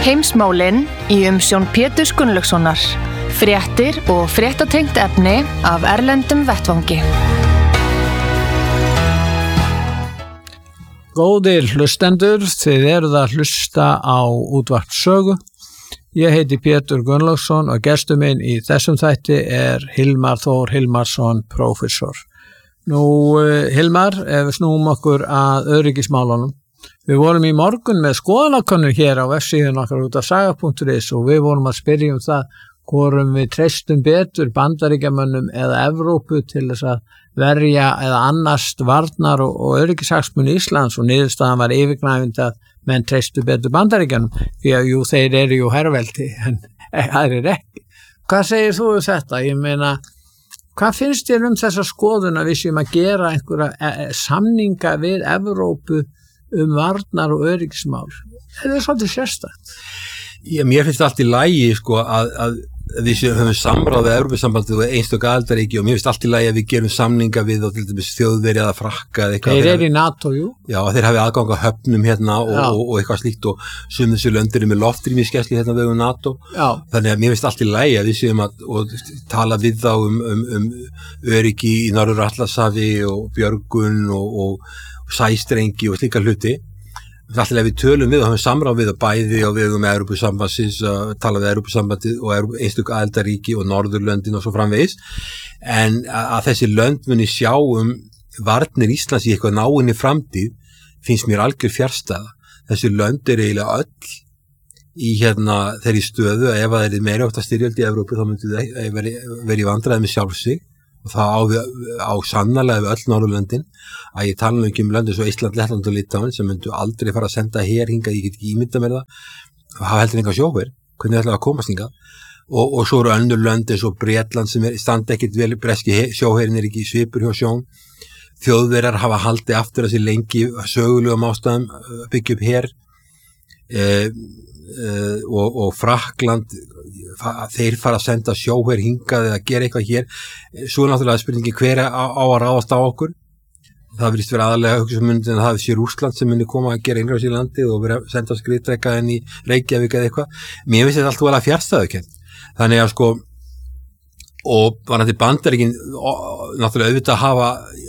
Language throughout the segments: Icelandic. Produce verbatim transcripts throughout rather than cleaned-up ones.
Heimsmálin í umsjón Péturs Gunnlaugssonar. Fréttir og fréttatengt efni af erlendum vettvangi. Góðir hlustendur, þið eruð að hlusta á útvarp Sögu. Ég heiti Pétur Gunnlaugsson og gestur minn í þessum þætti er Hilmar Þór Hilmarsson, prófessor. Nú, Hilmar, ef við snúum okkur að öryggismálunum. Við vorum í morgun með skoðanakönnur hér á vefsíðun okkar út af saga punktur is og við vorum að spyrja um það hvorum við treystum betur Bandaríkjamönnum eða Evrópu til þess að verja eða annast varnar og, og öryggishagsmuni Íslands og niðurstaðan var yfirgnæfandi að menn treystu betur Bandaríkjunum því að jú, þeir eru jú herveldi en það er ekki. Hvað segir þú um þetta? Ég meina, hvað finnst þér um þessa skoðun að við séum að gera einhverja samninga við Evrópu um varnar og öryggismál? Það er svolítið sérstakt. Já, mér finnst allt í lagi sko, að, að við höfum samráð við Evrópusambandið og einstök aðildarríki og mér finnst allt í lagi að við gerum samninga við og til dæmis Þjóðverja eða Frakka eða eitthvað. Þeir eru í NATO, jú. Já, þeir hafi aðgang að höfnum hérna og, og, og eitthvað slíkt og sum þessu löndin með loftrýmisgæslu hérna við um NATO. Já. Þannig að mér finnst allt í lagi að við séum að og tala við þá um, um, um öryggi í Norður-Atlantshafi og björgun og, og sæstrengi og slíka hluti. Alltaf við tölum við og höfum samráð við að bæði og við um Evrópusambandsins að tala við Evrópusambandið og einstök aðildarríki og Norðurlöndin og svo framvegis en að þessi lönd muni sjá um varnir Íslands í eitthvað náinni framtíð finnst mér algjör fjarstæða. Þessi lönd eru eiginlega öll í hérna þeirri stöðu að ef það er meiri átt að styrjöld í Evrópu þá myndi það veri, veri vandræði með sjálf sig og það á, á sannarlega við öll Norðurlöndin að ég tala ekki um löndin svo Ísland, Lettland og Litáin sem myndu aldrei fara að senda hér hingað, ég get ekki ímynda mér það og hafa heldur enga sjóher, hvernig ætlaði að komast hingað og, og svo eru önnur lönd eins og Bretland sem er, standa ekkert vel, breski sjóherin er ekki svipur hjá sjón, Þjóðverjar hafa haldið aftur að sér lengi sögulegum ástæðum byggja upp hér eh, eh, og, og Frakkland þeir fara að senda sjóher hingað eða gera eitthvað hér, svo er náttúrulega spurningi hver á, á að ráðast á okkur. Það virðist vera aðalega hugsunmyndin að það sé Rússland sem muni koma að gera innrás í landið og vera að senda skriðdreka inn í Reykjavík eða eitthvað. Mér finnst þetta allt vel að fjarstæðukennt. Þannig að sko, og varandi Bandaríkin, náttúrulega auðvitað hafa,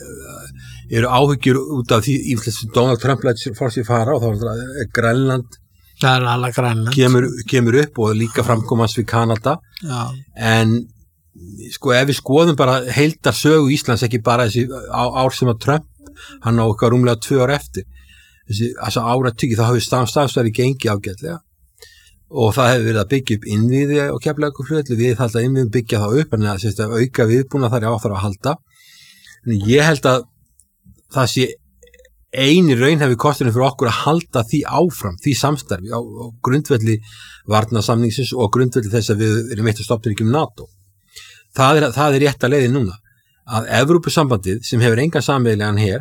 eru áhyggjur út af því sem Donald Trump lætur frá sér fara og þá er Grænland, það er alveg Grænland. Kemur, kemur upp og líka framkomast við Kanada. Já. En sko ef við skoðum bara heildar sögu Íslands ekki bara þessi á, ár sem að Trump hann á okkar rúmlega tvö ár eftir þessi áratugi þá hafði stafstafsverði gengi ágætlega og það hefur verið að byggja upp innviði og Keflavíkurflugvelli við þarf að innviðum byggja það upp en að, að auka viðbúna þar í áþar að halda en ég held að það sé eini raunhæfi kosturinn fyrir okkur að halda því áfram, því samstarfi á, á grundvelli varnarsamningsins og grundvelli þess að við erum eitt af stofnríkjum NATO. Það er, það er rétt að leiði núna að Evrópusambandið sem hefur engan sameiginlegan her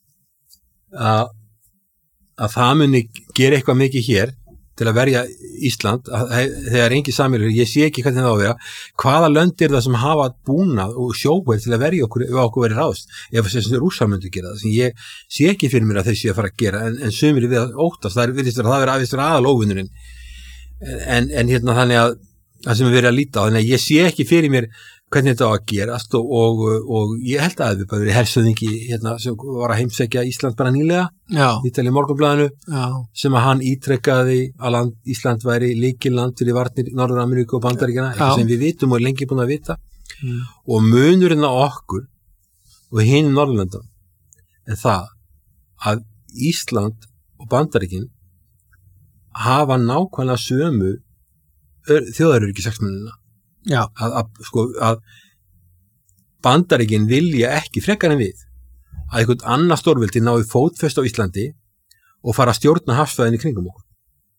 að, að það muni gera eitthvað mikið hér til að verja Ísland að, þegar engin sameiginlegur, ég sé ekki hvernig það á að vera hvaða lönd er það sem hafa búnað og sjóher til að verja okkur ef okkur verið ráðst ef þess að Rússar myndi gera það sem ég sé ekki fyrir mér að þeir sé að fara að gera en, en sumir við að óttast, það virðist vera það verið aðal óvinnurinn en, en hérna þannig að það sem við verið að líta á, þannig að ég sé ekki fyrir mér hvernig þetta á að gerast og, og, og ég held að við bara verið hersöðingi hérna, sem var að heimsækja Ísland bara nýlega Ítalíu Morgunblaðinu sem að hann ítrekkaði að land, Ísland væri lykilland fyrir varnir Norður-Ameríku og Bandaríkjana eitthvað sem við vitum og er lengi búin að vita mm. og munurinn á okkur og hinn Norðurlöndum er það að Ísland og Bandaríkin hafa nákvæmlega sömu þjóðaröryggishagsmunina að, að, sko, að Bandaríkin vilja ekki frekar en við að einhvern annar stórveldi nái fótfest á Íslandi og fara að stjórna hafsvæðinni kringum okkur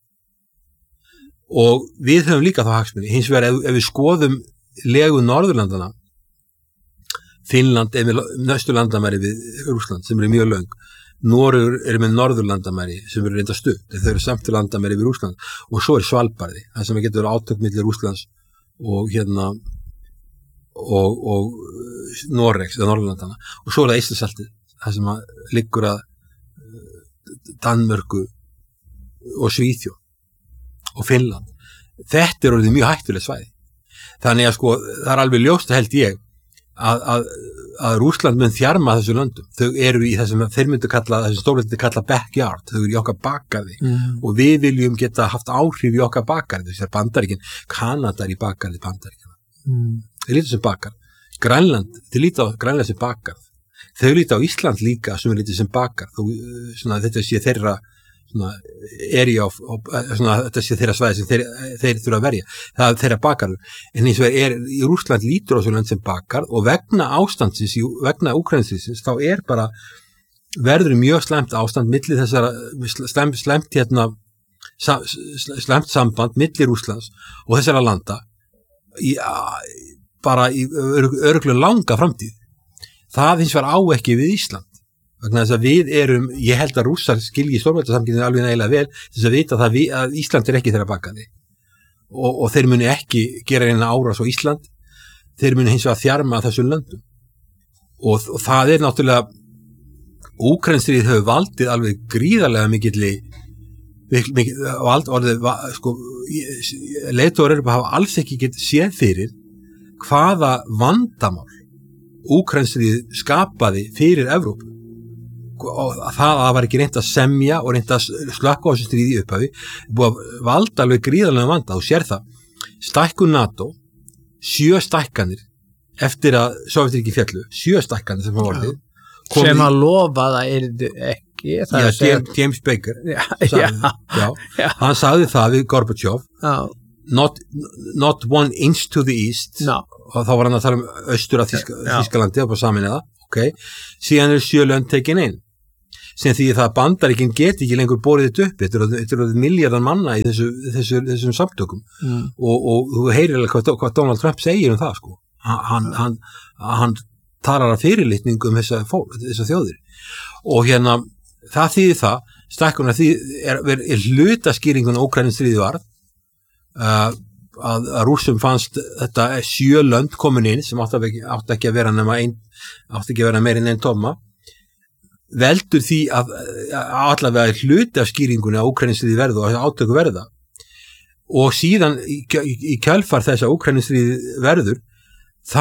og við höfum líka þá hagsmuni hins vegar ef, ef við skoðum legu Norðurlandana Finnland er með næstu landamæri við Rússland sem er mjög löng Noregur er með norðurlandamæri sem eru reynda stutt, þau eru samt landamæri við Rússland og svo er Svalbarði, það sem getur átök milli Rússlands og hérna og, og Noregs eða Norðurlandana og svo er það Eystrasaltið, það sem að liggur að Danmörku og Svíþjóð og Finnland. Þetta er orðið mjög hættuleg svæði. Þannig að sko, það er alveg ljóst held ég að, að, að Rússland mun þjarma þessu löndum. Þau eru í þessum, þeir myndu kalla, þessum stórveldi kalla backyard, þau eru í okkar bakgarði mm. og við viljum geta haft áhrif í okkar bakgarði, þess að Bandaríkin, Kanada er í bakgarði Bandaríkina. Mm. Þeir líta sem bakgarð. Grænland, þeir líta á Grænland sem bakgarð. Þau líta á Ísland líka sem er lítið sem bakgarð og svona, þetta sé þeirra svona, eri á, svona, þetta sé þeirra svæði sem þeir, þeir þurfa að verja. Það er þeirra bakgarður. En eins og er, í Rússland lítur á þessu land sem bakgarð og vegna ástandsins, vegna Úkraínustríðsins, þá er bara verður mjög slæmt ástand milli þessara, slæmt, slæmt hérna, slæmt samband milli Rússlands og þessara landa í, bara í örugglega langa framtíð. Það hins vegar á ekki við Ísland. Vegna þess að við erum, ég held að Rússar skilji stórveldasamskiptin alveg nægilega vel til þess að vita að, við, að Ísland er ekki þeirra bakgarði og, og þeir muni ekki gera eina árás á Ísland, þeir muni hins vegar þjarma þessum löndum og, og það er náttúrulega Úkraínustríðið hefur valdið alveg gríðarlega mikilli mikil, vald, orðið, sko, leiðtogar eru bara hafa alls ekki getið séð fyrir hvaða vandamál Úkraínustríðið skapaði fyrir Evrópu og það að það var ekki reynt að semja og reynt að slökkva á þessu stríði í upphafi búið að valda alveg gríðarlega vanda og sér það, stækkun NATO sjö stækkanir eftir að Sovétríkin féllu, sjö stækkanir sem var orðið sem að lofa það er ekki það já, segja... James Baker já, sagði, já, já, já. hann sagði það við Gorbachev not, not one inch to the east no. og þá var hann að tala um austur af Þíska, Þískalandi og bara saminniða, ok síðan er sjö lönd tekin inn sem því það Bandaríkin geti ekki lengur borið þetta upp, þetta eru milljarðar manna í þessu, þessu, þessum samtökum mm. og, og þú heyrir hvað, hvað Donald Trump segir um það sko hann, hann, hann talar að fyrirlitningu um þessa, þessa þjóðir og hérna það þýðir það, stækkuna því er, er, er hlutaskýringun Úkraínustríðið varð uh, að, að Rússum fannst þetta sjö lönd komin inn sem átti ekki, átti ekki að vera nema ein, átti ekki að vera meir en einn tóma veldur því að, að allavega hluti af skýringunni að Úkraínustríðið verða og átöku verða og síðan í, í, í kjölfar þess að Úkraínustríðið verður þá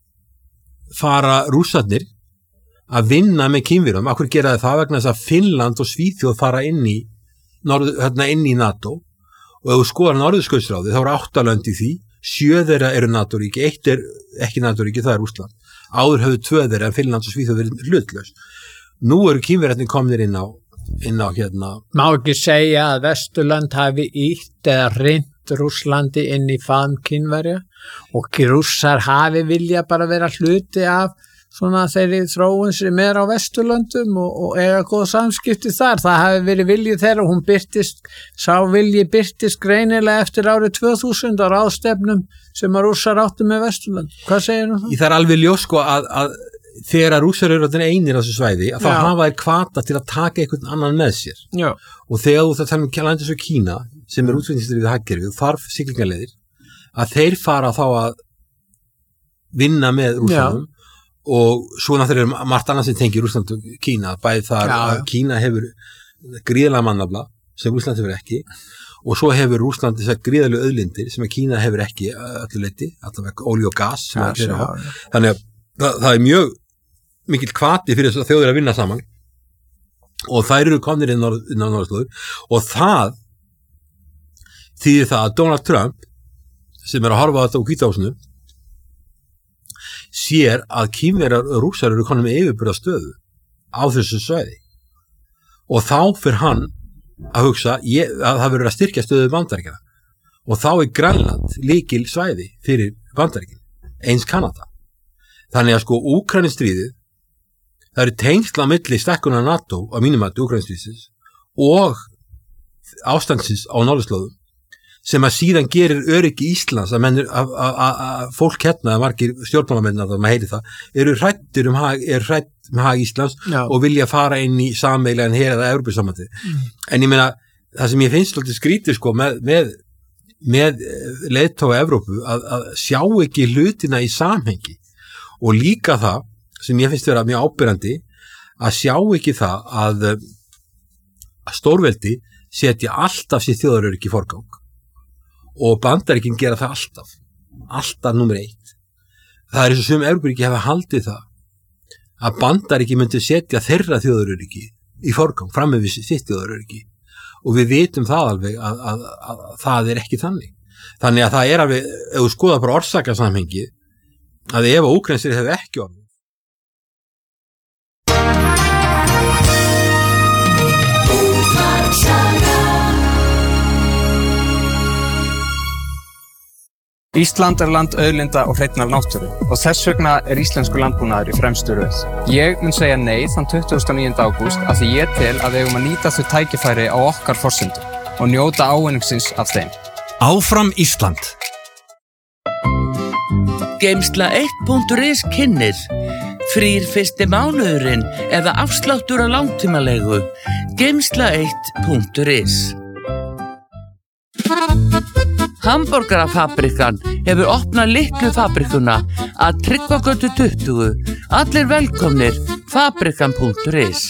fara Rússarnir að vinna með Kínverjum. Akkur gera það vegna þess að Finnland og Svíþjóð fara inn í, norð, hérna inn í NATO og ef þú skoðar Norðurskautsráðið þá eru átta lönd í því, sjö þeirra eru NATO-ríki, eitt er ekki NATO-ríki, það er Rússland. Áður höfðu tvö þeirra en Finnland og Svíþjóð verið hlutlaus. Nú eru Kínverjarnir komnir inn á, inn á hérna. Má ekki segja að Vesturland hafi ítt eða reynt Rússlandi inn í faðm Kínverja og Rússar hafi vilja bara vera hluti af svona þeirri þróun sem er á Vesturlöndum og, og eiga góð samskipti þar. Það hafi verið viljið þeirra og hún byrtist, sá vilji byrtist greinilega eftir árið tvö þúsund á ráðstefnum sem að Rússar áttu með Vesturlönd. Hvað segir þú það? Það er alveg ljós sko að, að þegar að Rússar eru einir á þessu svæði að þá Já. hafa þeir hvata til að taka einhvern annan með sér. Já. Og þegar þú það tala um landi svo Kína sem er útflutningskerfi hagkerfi og þarf siglingaleiðir að þeir fara þá að vinna með Rússanum og svo náttúrulega er margt annað sem tengir Rússland og Kína, bæði þar Já. að Kína hefur gríðarlega mannafla sem Rússland hefur ekki og svo hefur Rússland þessar gríðarlegu auðlindir sem að Kína hefur ekki öllu leyti, allavega olíu og gas ja, já, já. Þannig að það, það er mjög mikill hvati fyrir þess að þjóðir að vinna saman og þær eru komnir inn á norðurslóðir og það þýðir það að Donald Trump sem er að horfa á þetta á Hvíta húsinu sér að Kínverjar og Rússar eru konum með yfirburðastöðu á þessu svæði og þá fyrir hann að hugsa ég, að það verður að styrkja stöðu Bandaríkjanna og þá er Grænland lykil svæði fyrir Bandaríkin eins Kanada þannig að sko Úkraínustríðið það eru tengsla milli stækkunar NATO á mínum mati Úkraínustríðsins og ástandsins á norðurslóðum sem að síðan gerir öryggi Íslands að, mennur, að, að, að fólk hérna, margir stjórnmálamennar að maður heyri það, eru hrættir um hag, er hrætt um hag Íslands Já. Og vilja fara inn í sameiginlegan her eða Evrópusambandið. Mm. En ég meina, það sem ég finnst svolítið skrítið sko með, með, með leiðtoga Evrópu að, að sjá ekki hlutina í samhengi og líka það sem ég finnst vera mjög ábyrrandi að sjá ekki það að, að stórveldi setja alltaf sér þjóðaröryggi í forgang. og Bandaríkin gera það alltaf alltaf nummer eitt. Það er eins og sum Evrópuríki hafa haldið það að Bandaríkin myndi setja þeirra þjóðaröryggi í forgang fram með sitt þjóðaröryggi og við vitum það alveg að, að, að, að það er ekki þannig. Þannig að það er alveg, ef þú skoðar bara orsakasamhengi, að ef að Úkraínsir hefur ekki orðið Ísland er land auðlinda og hreinnar náttúru og þess vegna er íslensku landbúnaður í fremstu röð. Ég mun segja nei þann tuttugasta og níunda ágúst af því ég tel að við eigum að nýta þau tækifæri á okkar forsendum og njóta ávinningsins af þeim. Áfram Ísland. Geymsla eitt punktur is kynnir frýr fyrsti mánuðurinn eða afsláttur á langtímalegu. Geymsla eitt punktur is. Hamborgarafabrikan hefur opnað litlu fabrikuna að Tryggvagötu tuttugu. Allir velkomnir, fabrikan punktur is.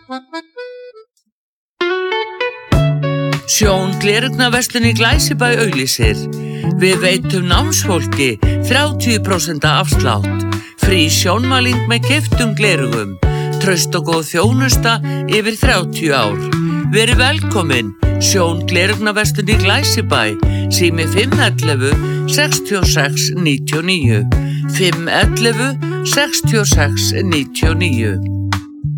Sjón glerugnaverslun í Glæsibæ auglýsir. Við veitum námsfólki þrjátíu prósent afslátt. Frí sjónmæling með keyptum glerugum. Traust og góð þjónusta yfir þrjátíu ár. Verið velkomin, Sjón glerugnaverslun í Glæsibæ, sími fimm ellefu sextíu og sex níutíu og níu, fimm ellefu sextíu og sex níutíu og níu.